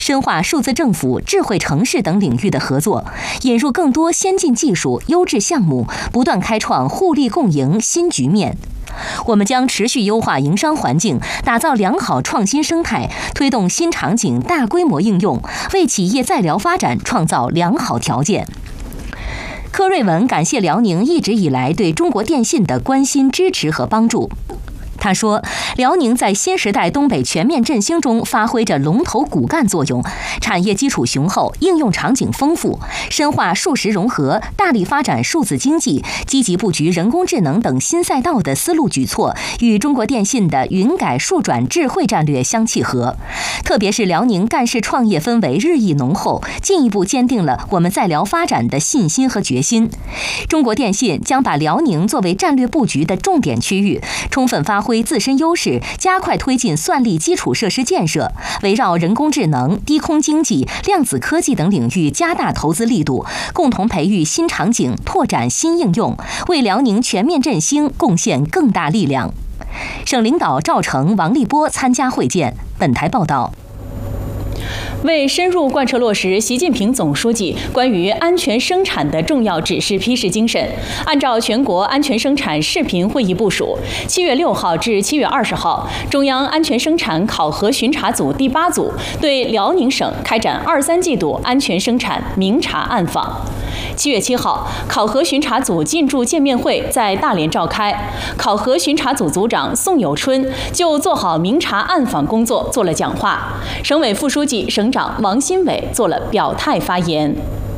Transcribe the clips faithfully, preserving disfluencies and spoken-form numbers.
深化数字政府、智慧城市等领域的合作，引入更多先进技术、优质项目，不断开创互利共赢新局面。我们将持续优化营商环境，打造良好创新生态，推动新场景大规模应用，为企业在辽发展创造良好条件。柯瑞文感谢辽宁一直以来对中国电信的关心、支持和帮助。他说，辽宁在新时代东北全面振兴中发挥着龙头骨干作用，产业基础雄厚，应用场景丰富，深化数实融合，大力发展数字经济，积极布局人工智能等新赛道的思路举措，与中国电信的云改数转智慧战略相契合。特别是辽宁干事创业氛围日益浓厚，进一步坚定了我们在辽发展的信心和决心。中国电信将把辽宁作为战略布局的重点区域，充分发挥自身优势，加快推进算力基础设施建设，围绕人工智能、低空经济、量子科技等领域加大投资力度，共同培育新场景，拓展新应用，为辽宁全面振兴贡献更大力量。省领导赵成、王立波参加会见。本台报道。 为深入贯彻落实习近平总书记关于安全生产的重要指示批示精神，按照全国安全生产视频会议部署，七月六号至七月二十号，中央安全生产考核巡查组第八组对辽宁省开展二三季度安全生产明察暗访。七月七号，考核巡查组进驻见面会在大连召开，考核巡查组组长宋有春就做好明察暗访工作做了讲话，省委副书记、省长王新伟做了表态发言。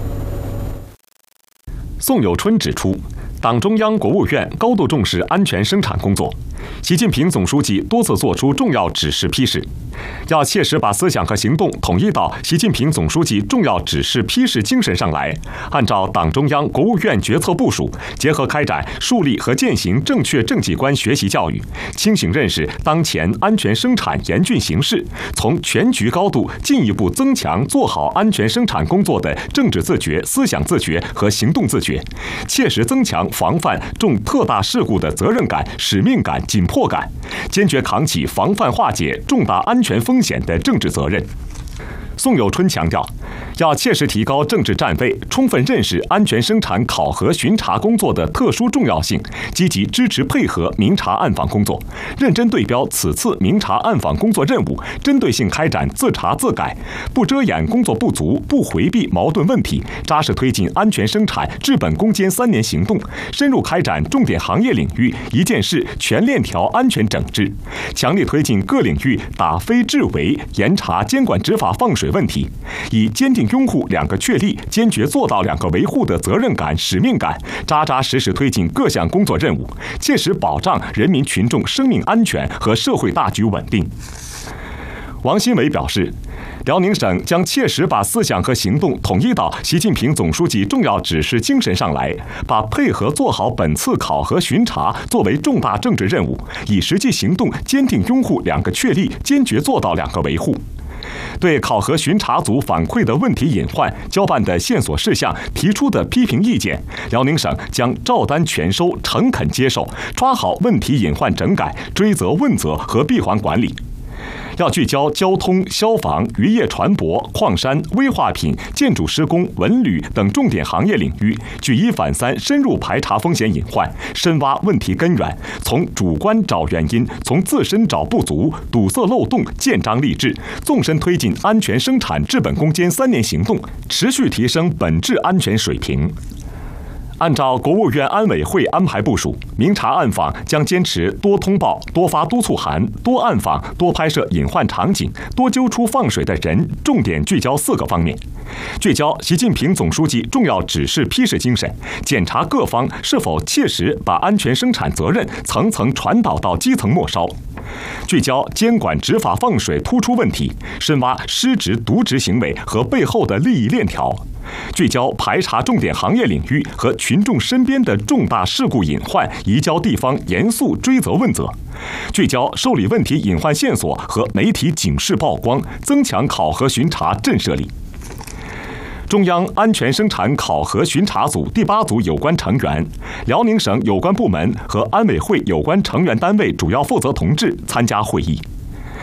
宋有春指出，党中央、国务院高度重视安全生产工作，习近平总书记多次作出重要指示批示，要切实把思想和行动统一到习近平总书记重要指示批示精神上来，按照党中央、国务院决策部署，结合开展树立和践行正确政绩观学习教育，清醒认识当前安全生产严峻形势，从全局高度进一步增强做好安全生产工作的政治自觉、思想自觉和行动自觉，切实增强防范重特大事故的责任感、使命感、紧迫感，坚决扛起防范化解重大安全风险的政治责任。宋有春强调，要切实提高政治站位，充分认识安全生产考核巡查工作的特殊重要性，积极支持配合明察暗访工作，认真对标此次明察暗访工作任务，针对性开展自查自改，不遮掩工作不足，不回避矛盾问题，扎实推进安全生产治本攻坚三年行动，深入开展重点行业领域一件事全链条安全整治，强力推进各领域打非治为，严查监管执法放水问题，以坚定拥护两个确立、坚决做到两个维护的责任感、使命感，扎扎实实推进各项工作任务，切实保障人民群众生命安全和社会大局稳定。王新伟表示，辽宁省将切实把思想和行动统一到习近平总书记重要指示精神上来，把配合做好本次考核巡查作为重大政治任务，以实际行动坚定拥护两个确立，坚决做到两个维护。对考核巡查组反馈的问题隐患、交办的线索事项提出的批评意见，辽宁省将照单全收、诚恳接受，抓好问题隐患整改、追责问责和闭环管理。要聚焦交通、消防、渔业船舶、矿山、危化品、建筑施工、文旅等重点行业领域，举一反三，深入排查风险隐患，深挖问题根源，从主观找原因，从自身找不足，堵塞漏洞，建章立制，纵深推进安全生产治本攻坚三年行动，持续提升本质安全水平。按照国务院安委会安排部署，明察暗访将坚持多通报、多发督促函、多暗访、多拍摄隐患场景、多揪出放水的人，重点聚焦四个方面：聚焦习近平总书记重要指示批示精神，检查各方是否切实把安全生产责任层层传导到基层末梢；聚焦监管执法放水突出问题，深挖失职渎职行为和背后的利益链条；聚焦排查重点行业领域和群众身边的重大事故隐患，移交地方严肃追责问责；聚焦受理问题隐患线索和媒体警示曝光，增强考核巡查震慑力。中央安全生产考核巡查组第八组有关成员、辽宁省有关部门和安委会有关成员单位主要负责同志参加会议。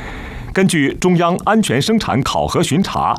根据中央安全生产考核巡查